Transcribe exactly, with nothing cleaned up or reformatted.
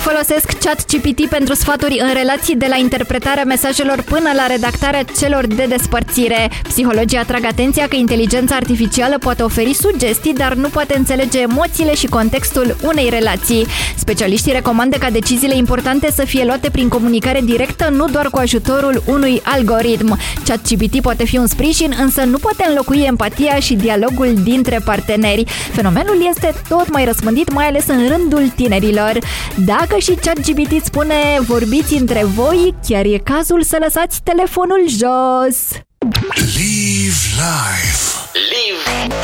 Folosesc ChatGPT pentru sfaturi în relații, de la interpretarea mesajelor până la redactarea celor de despărțire. Psihologii atrag atenția că inteligența artificială poate oferi sugestii, dar nu poate înțelege emoțiile și contextul unei relații. Specialiștii recomandă ca deciziile importante să fie luate prin comunicare directă, nu doar cu ajutorul unui algoritm. ChatGPT poate fi un sprijin, însă nu poate înlocui empatia și dialogul dintre parteneri. Fenomenul este tot mai răspândit, mai ales în rândul tinerilor. Dacă și ChatGPT îți spune vorbiți între voi, chiar e cazul să lăsați telefonul jos. Live life. Live